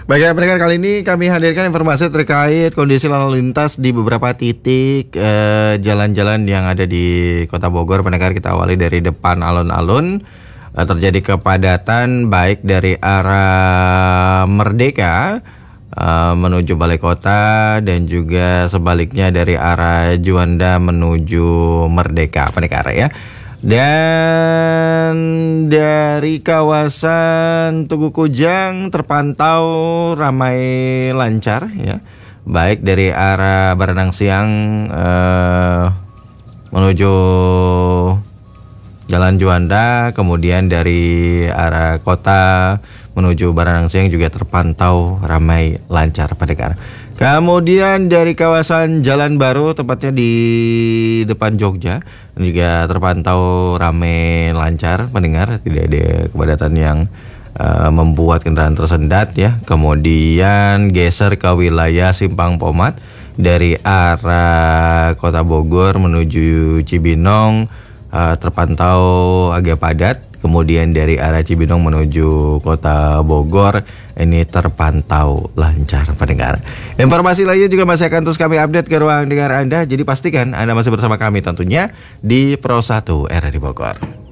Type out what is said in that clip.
Baik ya pendengar, kali ini kami hadirkan informasi terkait kondisi lalu lintas di beberapa titik jalan-jalan yang ada di Kota Bogor. Pendengar, kita awali dari depan alun-alun. Terjadi kepadatan baik dari arah Merdeka menuju Balai Kota dan juga sebaliknya dari arah Juanda menuju Merdeka, pendengar ya. Dan dari kawasan Tugu Kujang terpantau ramai lancar ya, baik dari arah Baranang Siang menuju Jalan Juanda, kemudian dari arah kota menuju Baranang Siang juga terpantau ramai lancar, pendengar. Kemudian dari kawasan Jalan Baru, tepatnya di depan Jogja, juga terpantau ramai lancar, pendengar. Tidak ada kepadatan yang membuat kendaraan tersendat ya. Kemudian geser ke wilayah Simpang Pomat dari arah Kota Bogor menuju Cibinong, terpantau agak padat. Kemudian dari arah Cibinong menuju Kota Bogor ini terpantau lancar, pendengar. Informasi lainnya juga masih akan terus kami update ke ruang dengar Anda. Jadi pastikan Anda masih bersama kami tentunya di Pro 1 RRI Bogor.